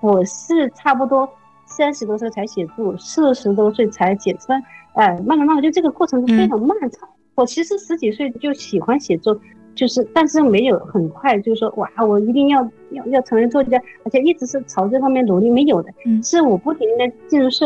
我是差不多30多岁才写作，40多岁才解散，慢慢，就这个过程是非常漫长。我其实10几岁就喜欢写作，但是没有很快就是说哇，我一定要成为作家，而且一直是朝这方面努力，没有的，是我不停的进入社